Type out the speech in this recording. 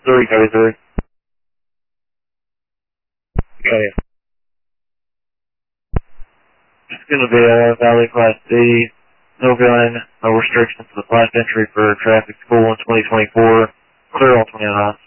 Three, copy three. Okay. It's going to be a Valley Class D, no gun, no restrictions to the class entry for traffic school in 2024. Clear all 29.